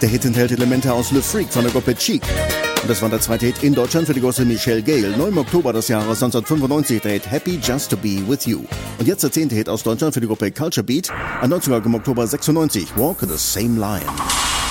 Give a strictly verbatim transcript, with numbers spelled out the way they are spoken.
Der Hit enthält Elemente aus Le Freak von der Gruppe Cheek. Und das war der zweite Hit in Deutschland für die große Michelle Gale. Neu im Oktober des Jahres neunzehnhundertfünfundneunzig der Hit Happy Just to Be With You. Und jetzt der zehnte Hit aus Deutschland für die Gruppe Culture Beat. Ein Neuzugang im Oktober sechsundneunzig, Walk the Same Line.